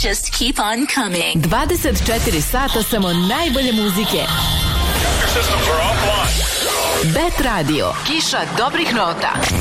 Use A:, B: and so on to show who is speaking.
A: just keep on coming.
B: 24 sata samo najbolje muzike. Bet Radio. Kiša dobrih nota.